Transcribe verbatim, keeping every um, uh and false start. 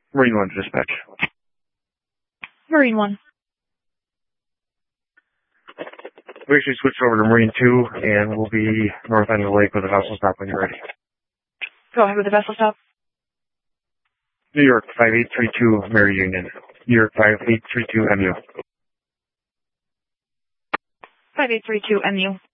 Marine one to dispatch. Marine one. We actually switched over to Marine two, and we'll be north end of the lake with a vessel stop when you're ready. Go ahead with the vessel stop. New York five eight three two, Mary Union. New York five eight three two, M U. five eight three two, M U.